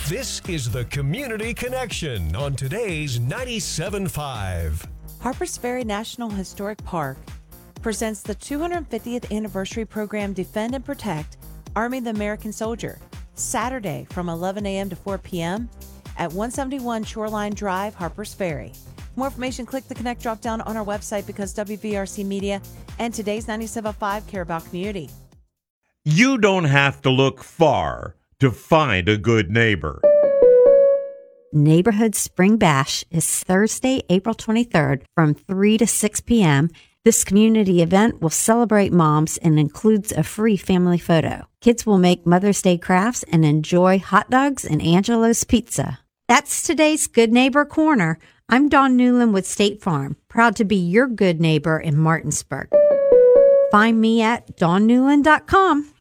This is the Community Connection on today's 97.5. Harpers Ferry National Historic Park presents the 250th anniversary program Defend and Protect Army of the American Soldier, Saturday from 11 a.m. to 4 p.m. at 171 Shoreline Drive, Harpers Ferry. For more information, click the Connect drop-down on our website because WVRC Media and today's 97.5 care about community. You don't have to look far to find a good neighbor. Neighborhood Spring Bash is Thursday, April 23rd from 3 to 6 p.m. This community event will celebrate moms and includes a free family photo. Kids will make Mother's Day crafts and enjoy hot dogs and Angelo's Pizza. That's today's Good Neighbor Corner. I'm Dawn Newland with State Farm, proud to be your good neighbor in Martinsburg. Find me at dawnnewland.com.